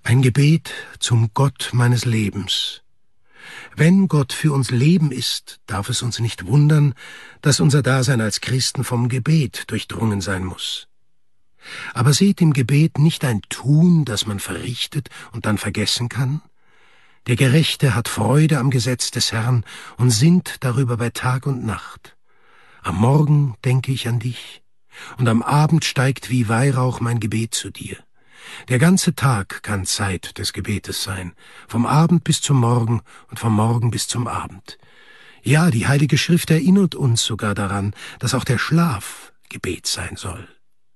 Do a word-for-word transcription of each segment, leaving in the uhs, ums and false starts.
Ein Gebet zum Gott meines Lebens. Wenn Gott für uns Leben ist, darf es uns nicht wundern, dass unser Dasein als Christen vom Gebet durchdrungen sein muss. Aber seht im Gebet nicht ein Tun, das man verrichtet und dann vergessen kann? Der Gerechte hat Freude am Gesetz des Herrn und sinnt darüber bei Tag und Nacht. Am Morgen denke ich an dich, und am Abend steigt wie Weihrauch mein Gebet zu dir. Der ganze Tag kann Zeit des Gebetes sein, vom Abend bis zum Morgen und vom Morgen bis zum Abend. Ja, die Heilige Schrift erinnert uns sogar daran, dass auch der Schlaf Gebet sein soll.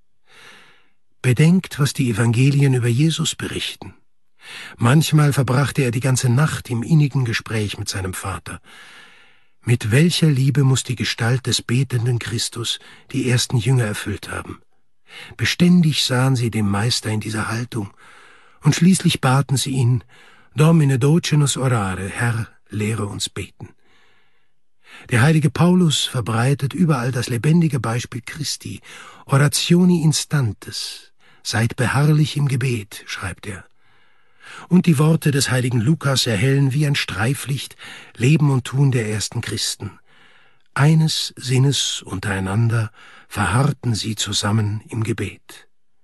Bedenkt, was die Evangelien über Jesus berichten. Manchmal verbrachte er die ganze Nacht im innigen Gespräch mit seinem Vater. Mit welcher Liebe muss die Gestalt des betenden Christus die ersten Jünger erfüllt haben? Beständig sahen sie dem Meister in dieser Haltung, und schließlich baten sie ihn, Domine doce nos orare, Herr, lehre uns beten. Der heilige Paulus verbreitet überall das lebendige Beispiel Christi, Orationi instantes, seid beharrlich im Gebet, schreibt er. Und die Worte des heiligen Lukas erhellen wie ein Streiflicht Leben und Tun der ersten Christen. Eines Sinnes untereinander verharrten sie zusammen im Gebet.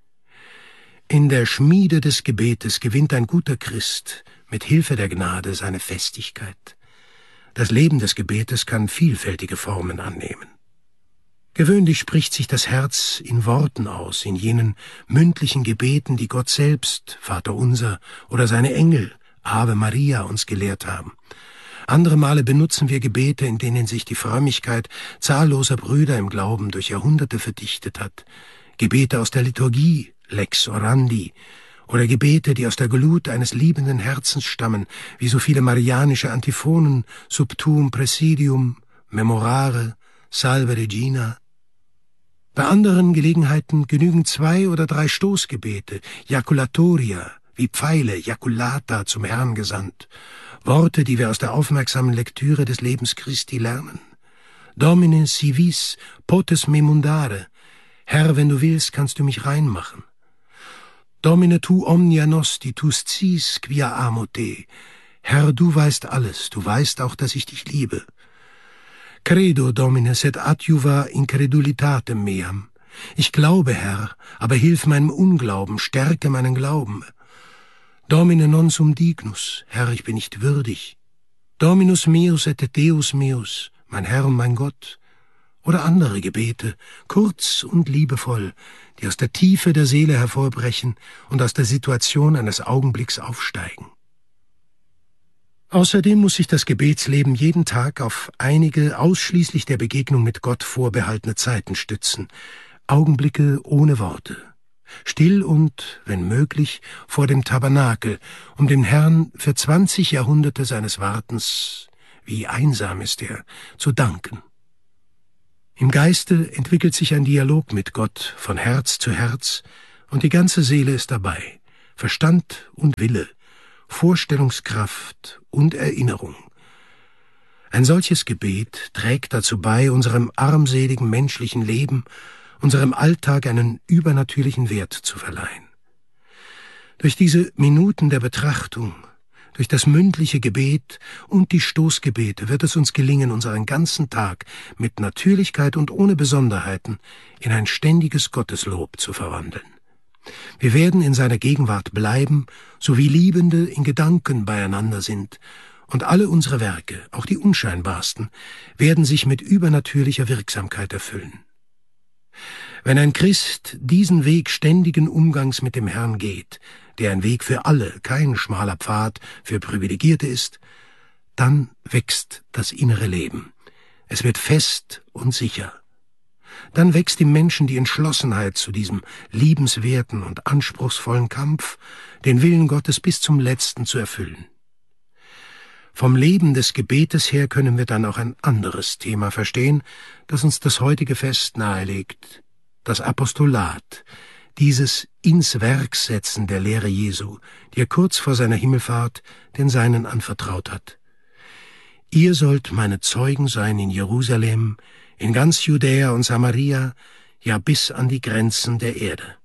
In der Schmiede des Gebetes gewinnt ein guter Christ mit Hilfe der Gnade seine Festigkeit. Das Leben des Gebetes kann vielfältige Formen annehmen. Gewöhnlich spricht sich das Herz in Worten aus, in jenen mündlichen Gebeten, die Gott selbst, Vater unser, oder seine Engel, Ave Maria, uns gelehrt haben. Andere Male benutzen wir Gebete, in denen sich die Frömmigkeit zahlloser Brüder im Glauben durch Jahrhunderte verdichtet hat. Gebete aus der Liturgie, Lex Orandi, oder Gebete, die aus der Glut eines liebenden Herzens stammen, wie so viele marianische Antiphonen, Subtuum Praesidium, Memorare, Salve Regina. Bei anderen Gelegenheiten genügen zwei oder drei Stoßgebete, Jaculatoria, wie Pfeile, Jaculata, zum Herrn gesandt, Worte, die wir aus der aufmerksamen Lektüre des Lebens Christi lernen. Domine si vis, potes me mundare, Herr, wenn du willst, kannst du mich reinmachen. Domine tu omnia nosti, tu sciis quia amo te, Herr, du weißt alles, du weißt auch, dass ich dich liebe. Credo, Domine, sed adjuva incredulitatem meam. Ich glaube, Herr, aber hilf meinem Unglauben, stärke meinen Glauben. Domine non sum dignus, Herr, ich bin nicht würdig. Dominus meus et Deus meus, mein Herr und mein Gott. Oder andere Gebete, kurz und liebevoll, die aus der Tiefe der Seele hervorbrechen und aus der Situation eines Augenblicks aufsteigen. Außerdem muss sich das Gebetsleben jeden Tag auf einige ausschließlich der Begegnung mit Gott vorbehaltene Zeiten stützen, Augenblicke ohne Worte. Still und, wenn möglich, vor dem Tabernakel, um dem Herrn für zwanzig Jahrhunderte seines Wartens, wie einsam ist er, zu danken. Im Geiste entwickelt sich ein Dialog mit Gott von Herz zu Herz, und die ganze Seele ist dabei, Verstand und Wille, Vorstellungskraft und Erinnerung. Ein solches Gebet trägt dazu bei, unserem armseligen menschlichen Leben, unserem Alltag einen übernatürlichen Wert zu verleihen. Durch diese Minuten der Betrachtung, durch das mündliche Gebet und die Stoßgebete wird es uns gelingen, unseren ganzen Tag mit Natürlichkeit und ohne Besonderheiten in ein ständiges Gotteslob zu verwandeln. Wir werden in seiner Gegenwart bleiben, so wie Liebende in Gedanken beieinander sind, und alle unsere Werke, auch die unscheinbarsten, werden sich mit übernatürlicher Wirksamkeit erfüllen. Wenn ein Christ diesen Weg ständigen Umgangs mit dem Herrn geht, der ein Weg für alle, kein schmaler Pfad für Privilegierte ist, dann wächst das innere Leben. Es wird fest und sicher. Dann wächst im Menschen die Entschlossenheit zu diesem liebenswerten und anspruchsvollen Kampf, den Willen Gottes bis zum Letzten zu erfüllen. Vom Leben des Gebetes her können wir dann auch ein anderes Thema verstehen, das uns das heutige Fest nahelegt, das Apostolat, dieses ins Werk setzen der Lehre Jesu, die er kurz vor seiner Himmelfahrt den Seinen anvertraut hat. Ihr sollt meine Zeugen sein in Jerusalem, in ganz Judäa und Samaria, ja bis an die Grenzen der Erde.